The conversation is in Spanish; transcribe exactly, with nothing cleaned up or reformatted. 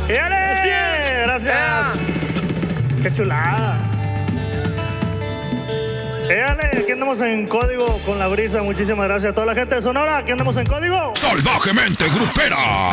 ¡Éale! Gracias. Qué chulada. Éale, aquí andamos en código con la brisa. Muchísimas gracias a toda la gente de Sonora. Aquí andamos en código. Salvajemente grupera.